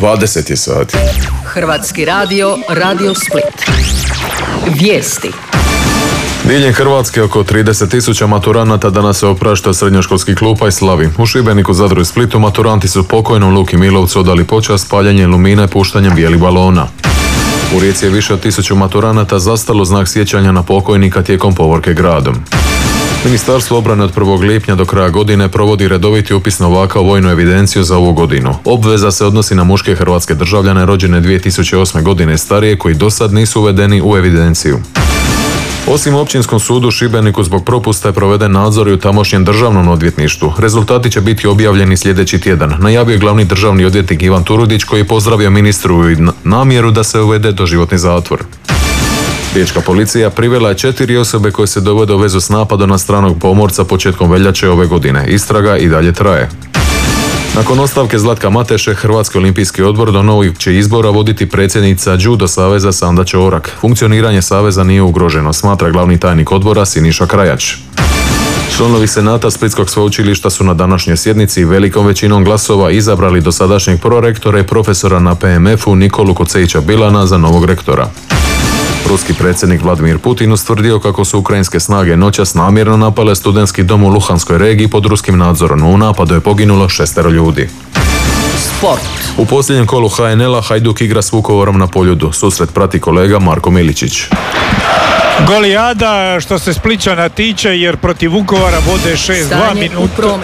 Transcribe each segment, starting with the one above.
20 je sati. Hrvatski radio, Radio Split. Vijesti. Diljem Hrvatske oko 30.000 maturanata danas se oprašta srednjoškolskih klupa i slavi. U Šibeniku, Zadru i Splitu maturanti su pokojnom Luki Milovcu odali počast paljenjem lumina i puštanjem bijelih balona. U Rijeci je više od 1000 maturanata zastalo znak sjećanja na pokojnika tijekom povorke gradom. Ministarstvo obrane od 1. lipnja do kraja godine provodi redoviti upis novaka u vojnu evidenciju za ovu godinu. Obveza se odnosi na muške hrvatske državljane rođene 2008. godine starije koji dosad nisu uvedeni u evidenciju. Osim u Općinskom sudu u Šibeniku zbog propusta je proveden nadzor i u tamošnjem državnom odvjetništvu. Rezultati će biti objavljeni sljedeći tjedan. Najavio je glavni državni odvjetnik Ivan Turudić koji je pozdravio ministru i namjeru da se uvede doživotni zatvor. Riječka policija privela je 4 osobe koje se dovode u vezu s napadom na stranog pomorca početkom veljače ove godine. Istraga i dalje traje. Nakon ostavke Zlatka Mateše, Hrvatski olimpijski odbor do novih će izbora voditi predsjednica Judo saveza Sanda Ćorak. Funkcioniranje saveza nije ugroženo, smatra glavni tajnik odbora Siniša Krajač. Članovi Senata Splitskog sveučilišta su na današnjoj sjednici velikom većinom glasova izabrali dosadašnjeg prorektora i profesora na PMF-u Nikolu Kocejića Bilana za novog rektora. Ruski predsjednik Vladimir Putin ustvrdio kako su ukrajinske snage noćas namjerno napale studentski dom u Luhanskoj regiji pod ruskim nadzorom. U napadu je poginulo 6 ljudi. Sport. U posljednjem kolu HNL-a Hajduk igra s Vukovarom na Poljudu. Susret prati kolega Marko Miličić. Golijada što se Splićana tiče jer protiv Vukovara vode 6-2 minuta.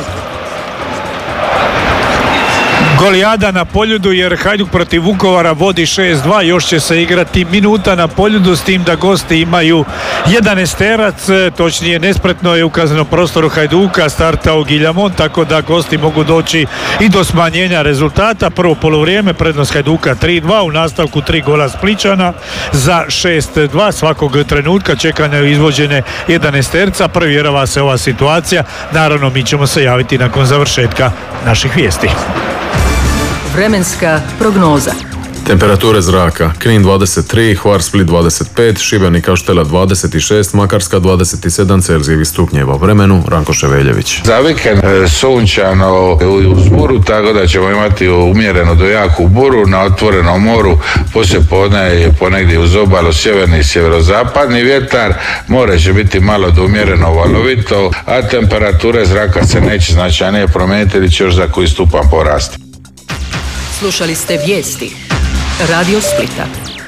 Golijada na Poljudu jer Hajduk protiv Vukovara vodi 6-2, još će se igrati minuta na Poljudu s tim da gosti imaju 11-terac, točnije nespretno je u kaznenom prostoru Hajduka startao Giljamon, tako da gosti mogu doći i do smanjenja rezultata. Prvo poluvrijeme prednost Hajduka 3-2, u nastavku 3 gola Splićana za 6-2, svakog trenutka čekanja izvođene 11-terca, provjerava se ova situacija, naravno mi ćemo se javiti nakon završetka naših vijesti. Vremenska prognoza. Temperature zraka: Knin 23, Hvar Split 25, Šibenik Kaštela 26, Makarska 27 Celzijevih stupnjeva. Vremenu Ranko Ševeljević. Za vikend sunčano uz buru, tako da ćemo imati umjereno do jaku buru na otvorenom moru. Poslije podne je ponegdje uz obalu sjeverni i sjeverozapadni vjetar. More će biti malo do umjereno valovito, a temperature zraka se neće značajnije promijeniti ili će još za koji stupanj porasti. Slušali ste vijesti Radio Splita.